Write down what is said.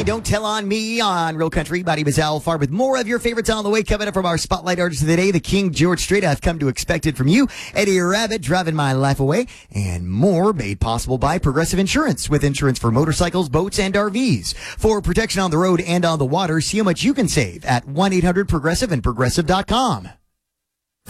Don't Tell on Me on Real Country. My name is Al Farb with more of your favorites on the way. Coming up from our Spotlight Artist of the Day, the King George Strait. I've come to expect it from you. Eddie Rabbitt, Driving My Life Away. And more made possible by Progressive Insurance, with insurance for motorcycles, boats, and RVs. For protection on the road and on the water, see how much you can save at 1-800-PROGRESSIVE and Progressive.com.